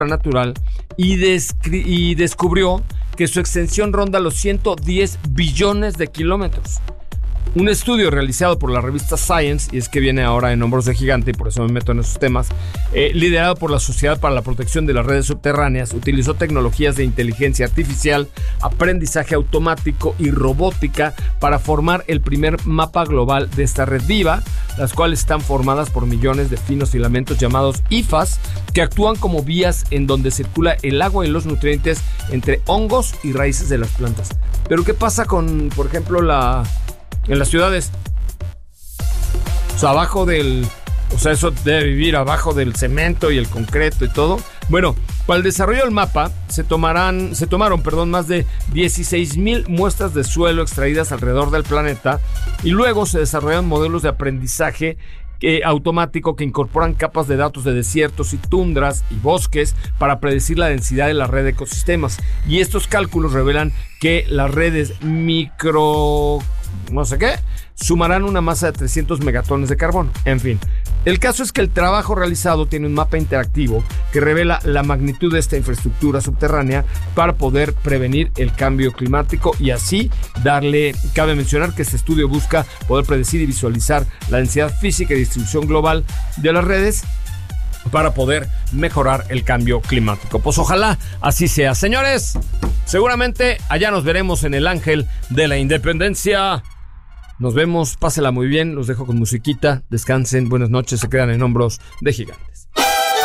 natural y descubrió que su extensión ronda los 110 billones de kilómetros. Un estudio realizado por la revista Science, y es que viene ahora en hombros de gigante y por eso me meto en esos temas, liderado por la Sociedad para la Protección de las Redes Subterráneas, utilizó tecnologías de inteligencia artificial, aprendizaje automático y robótica para formar el primer mapa global de esta red viva, las cuales están formadas por millones de finos filamentos llamados hifas, que actúan como vías en donde circula el agua y los nutrientes entre hongos y raíces de las plantas. Pero ¿qué pasa con, por ejemplo, en las ciudades? O sea, eso debe vivir abajo del cemento y el concreto y todo. Bueno, para el desarrollo del mapa se tomaron más de 16,000 muestras de suelo extraídas alrededor del planeta, y luego se desarrollaron modelos de aprendizaje automático que incorporan capas de datos de desiertos y tundras y bosques para predecir la densidad de la red de ecosistemas. Y estos cálculos revelan que las redes sumarán una masa de 300 megatones de carbono. En fin, el caso es que el trabajo realizado tiene un mapa interactivo que revela la magnitud de esta infraestructura subterránea para poder prevenir el cambio climático y así cabe mencionar que este estudio busca poder predecir y visualizar la densidad física y distribución global de las redes para poder mejorar el cambio climático. Pues ojalá así sea. Señores, seguramente allá nos veremos en el Ángel de la Independencia. Nos vemos, pásela muy bien, los dejo con musiquita, descansen, buenas noches, se quedan en hombros de gigante.